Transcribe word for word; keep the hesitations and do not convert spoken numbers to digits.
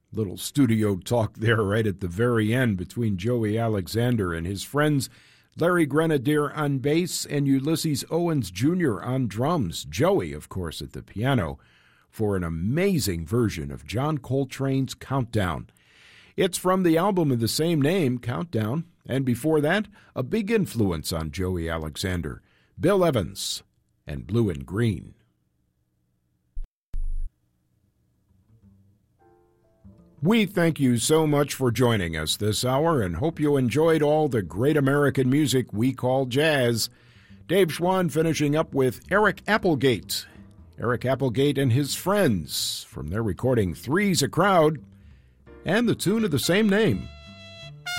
Little studio talk there right at the very end between Joey Alexander and his friends Larry Grenadier on bass and Ulysses Owens Junior on drums. Joey, of course, at the piano for an amazing version of John Coltrane's Countdown. It's from the album of the same name, Countdown, and before that, a big influence on Joey Alexander, Bill Evans and Blue and Green. We thank you so much for joining us this hour and hope you enjoyed all the great American music we call jazz. Dave Schwann finishing up with Eric Applegate. Eric Applegate and his friends from their recording Three's a Crowd and the tune of the same name.